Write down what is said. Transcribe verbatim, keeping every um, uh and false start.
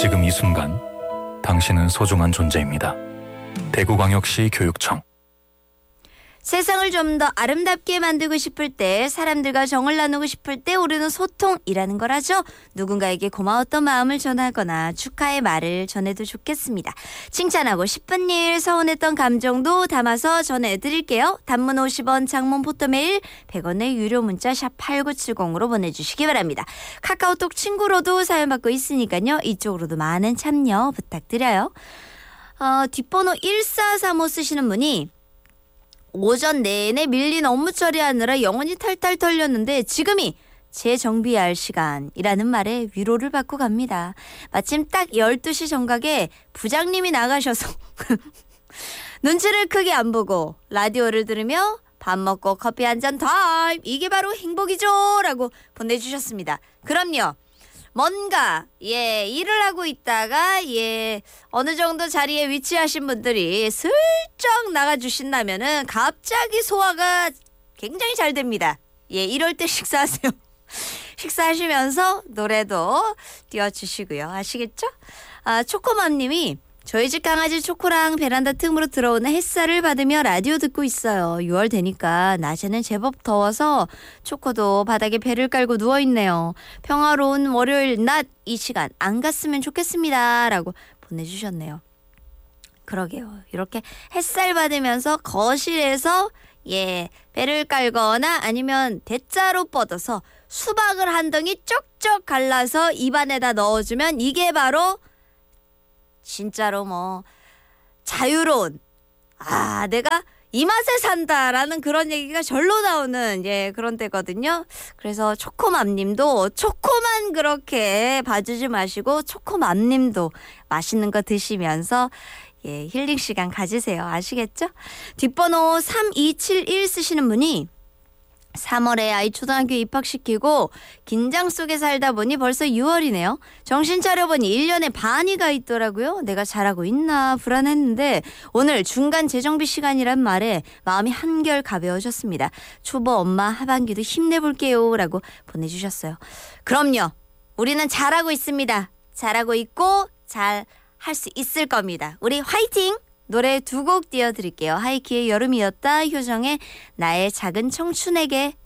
지금 이 순간 당신은 소중한 존재입니다. 대구광역시 교육청. 세상을 좀 더 아름답게 만들고 싶을 때, 사람들과 정을 나누고 싶을 때 우리는 소통이라는 걸 하죠. 누군가에게 고마웠던 마음을 전하거나 축하의 말을 전해도 좋겠습니다. 칭찬하고 싶은 일, 서운했던 감정도 담아서 전해드릴게요. 단문 오십 원, 장문 포토메일 백 원의 유료 문자 샵 팔구칠공으로 보내주시기 바랍니다. 카카오톡 친구로도 사연 받고 있으니까요. 이쪽으로도 많은 참여 부탁드려요. 어, 뒷번호 일사삼오 쓰시는 분이 오전 내내 밀린 업무 처리하느라 영혼이 탈탈 털렸는데 지금이 재정비할 시간이라는 말에 위로를 받고 갑니다. 마침 딱 열두 시 정각에 부장님이 나가셔서 눈치를 크게 안 보고 라디오를 들으며 밥 먹고 커피 한 잔 타임, 이게 바로 행복이죠 라고 보내주셨습니다. 그럼요. 뭔가 예 일을 하고 있다가 예 어느 정도 자리에 위치하신 분들이 슬쩍 나가주신다면은 갑자기 소화가 굉장히 잘 됩니다. 예 이럴 때 식사하세요. 식사하시면서 노래도 띄워주시고요. 아시겠죠? 아, 초코맘님이 저희 집 강아지 초코랑 베란다 틈으로 들어오는 햇살을 받으며 라디오 듣고 있어요. 유월 되니까 낮에는 제법 더워서 초코도 바닥에 배를 깔고 누워있네요. 평화로운 월요일 낮 이 시간 안 갔으면 좋겠습니다 라고 보내주셨네요. 그러게요. 이렇게 햇살 받으면서 거실에서 예 배를 깔거나 아니면 대자로 뻗어서 수박을 한 덩이 쪽쪽 갈라서 입안에다 넣어주면 이게 바로 진짜로 뭐 자유로운, 아 내가 이 맛에 산다라는 그런 얘기가 절로 나오는 예 그런 때거든요. 그래서 초코맘님도 초코만 그렇게 봐주지 마시고 초코맘님도 맛있는 거 드시면서 예 힐링 시간 가지세요. 아시겠죠? 뒷번호 삼이칠일 쓰시는 분이 삼월에 아이 초등학교 입학시키고 긴장 속에 살다 보니 벌써 유월이네요. 정신 차려보니 일 년에 반이 가 있더라고요. 내가 잘하고 있나 불안했는데 오늘 중간 재정비 시간이란 말에 마음이 한결 가벼워졌습니다. 초보 엄마 하반기도 힘내볼게요 라고 보내주셨어요. 그럼요. 우리는 잘하고 있습니다. 잘하고 있고 잘 할 수 있을 겁니다. 우리 화이팅! 노래 두 곡 띄워드릴게요. 하이키의 여름이었다, 효정의 나의 작은 청춘에게